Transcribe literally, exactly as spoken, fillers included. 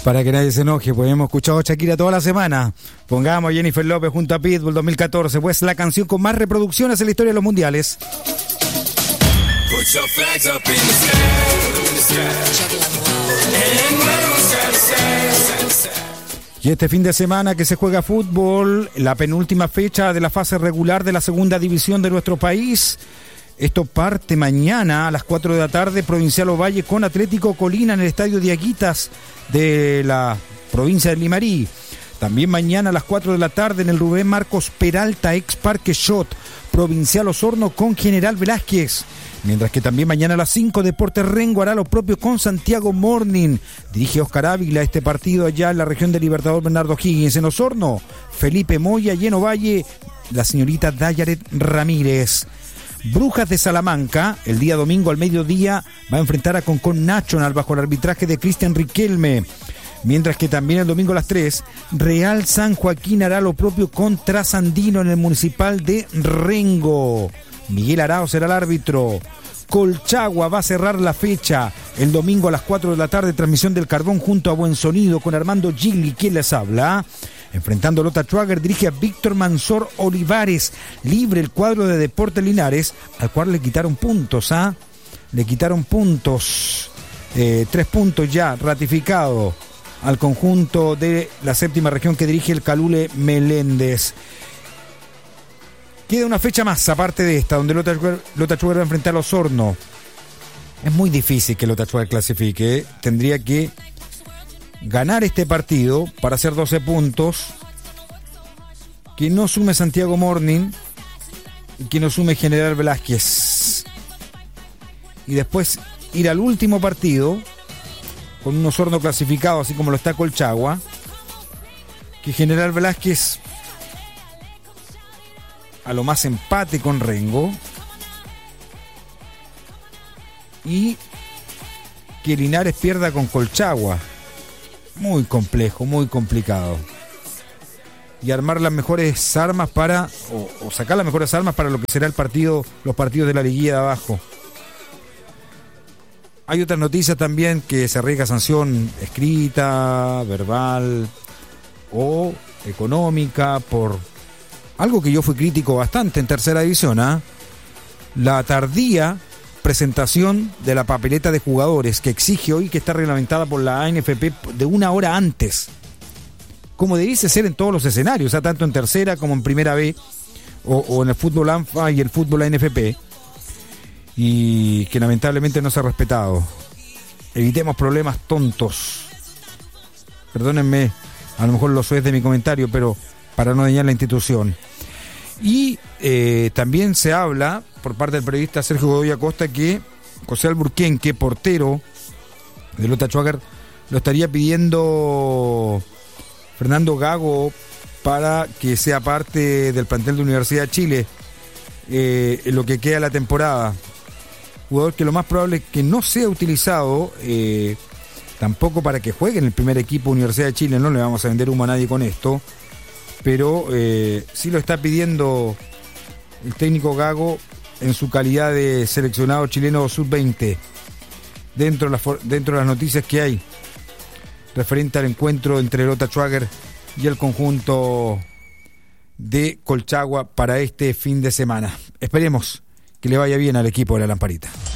Para que nadie se enoje, pues hemos escuchado a Shakira toda la semana. Pongamos a Jennifer López junto a Pitbull dos mil catorce, pues la canción con más reproducciones en la historia de los mundiales. Y este fin de semana que se juega fútbol, la penúltima fecha de la fase regular de la segunda división de nuestro país. Esto parte mañana a las cuatro de la tarde, Provincial Ovalle con Atlético Colina en el Estadio Diaguitas de la provincia de Limarí. También mañana a las cuatro de la tarde en el Rubén Marcos Peralta, ex Parque Shot, Provincial Osorno con General Velázquez. Mientras que también mañana a las cinco Deportes Rengo hará lo propio con Santiago Morning. Dirige Oscar Ávila este partido allá en la región de Libertador Bernardo Higgins. En Osorno, Felipe Moya, y en Ovalle, la señorita Dayaret Ramírez. Brujas de Salamanca, el día domingo al mediodía, va a enfrentar a Concon Nacional bajo el arbitraje de Cristian Riquelme. Mientras que también el domingo a las tres, Real San Joaquín hará lo propio con Trasandino en el Municipal de Rengo. Miguel Arao será el árbitro. Colchagua va a cerrar la fecha el domingo a las cuatro de la tarde, transmisión del Carbón junto a Buen Sonido con Armando Gigli, quien les habla. Enfrentando a Lota Schwager, dirige a Víctor Mansor Olivares, libre el cuadro de Deportes Linares, al cual le quitaron puntos, ¿ah? ¿eh? Le quitaron puntos, eh, tres puntos ya ratificado al conjunto de la séptima región que dirige el Calule Meléndez. Queda una fecha más, aparte de esta, donde Lota Schwager, Lota Schwager va a enfrentar a Osorno. Es muy difícil que Lota Schwager clasifique, ¿eh? Tendría que ganar este partido para hacer doce puntos, que no sume Santiago Morning y que no sume General Velázquez, y después ir al último partido con un Osorno clasificado, así como lo está Colchagua, que General Velázquez a lo más empate con Rengo, y que Linares pierda con Colchagua. Muy complejo, muy complicado. Y armar las mejores armas para, o, o sacar las mejores armas para lo que será el partido, los partidos de la liguilla de abajo. Hay otras noticias también, que se arriesga sanción escrita, verbal o económica por algo que yo fui crítico bastante en tercera división, ¿eh? La tardía presentación de la papeleta de jugadores que exige hoy, que está reglamentada por la A N F P de una hora antes, como dice ser en todos los escenarios, o sea, tanto en tercera como en primera B, o, o en el fútbol ANFA y el fútbol A N F P, y que lamentablemente no se ha respetado. Evitemos problemas tontos. Perdónenme, a lo mejor lo soy de mi comentario, pero para no dañar la institución. Y eh, también se habla por parte del periodista Sergio Godoy Acosta que José Alburquenque, portero de Lota Schwager, lo estaría pidiendo Fernando Gago para que sea parte del plantel de Universidad de Chile eh, en lo que queda de la temporada. Jugador que lo más probable es que no sea utilizado eh, tampoco para que juegue en el primer equipo Universidad de Chile. No le vamos a vender humo a nadie con esto, pero eh, sí lo está pidiendo el técnico Gago en su calidad de seleccionado chileno sub veinte, dentro de, las, dentro de las noticias que hay referente al encuentro entre Lota Schwager y el conjunto de Colchagua para este fin de semana. Esperemos que le vaya bien al equipo de la Lamparita.